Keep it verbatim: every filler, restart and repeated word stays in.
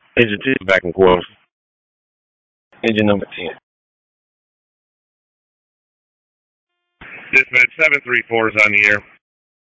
Engine two vacuum coils. Engine number ten. Dispatch seven three four is on the air.